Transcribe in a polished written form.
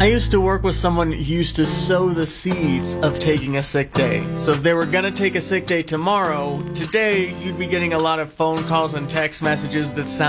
I used to work with someone who used to sow the seeds of taking a sick day. So if they were going to take a sick day tomorrow, today you'd be getting a lot of phone calls and text messages that sound